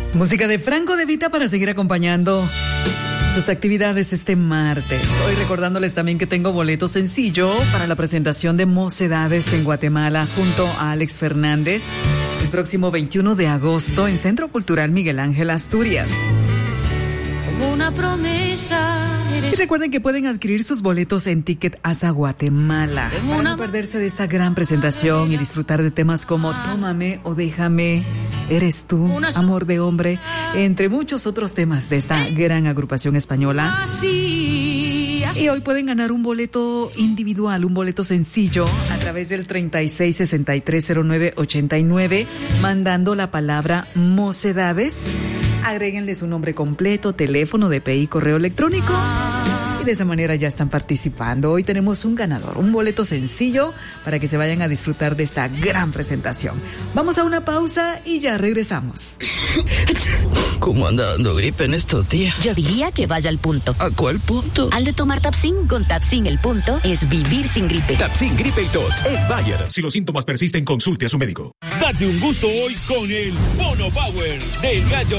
Música de Franco De Vita para seguir acompañando sus actividades este martes. Hoy recordándoles también que tengo boleto sencillo para la presentación de Mocedades en Guatemala junto a Alex Fernández el próximo 21 de agosto en Centro Cultural Miguel Ángel, Asturias. Como una promesa. Y recuerden que pueden adquirir sus boletos en Ticket Asa Guatemala para no perderse de esta gran presentación y disfrutar de temas como Tómame o Déjame, Eres tú, Amor de Hombre, entre muchos otros temas de esta gran agrupación española. Y hoy pueden ganar un boleto individual, un boleto sencillo a través del 36630989 mandando la palabra Mocedades. Agréguenle su nombre completo, teléfono, DPI, correo electrónico. Y de esa manera ya están participando. Hoy tenemos un ganador, un boleto sencillo para que se vayan a disfrutar de esta gran presentación. Vamos a una pausa y ya regresamos. ¿Cómo anda dando gripe en estos días? Yo diría que vaya al punto. ¿A cuál punto? Al de tomar Tapsin. Con Tapsin el punto es vivir sin gripe. Tapsin Gripe y Tos es Bayer. Si los síntomas persisten, consulte a su médico. Date un gusto hoy con el Bono Power del Gallo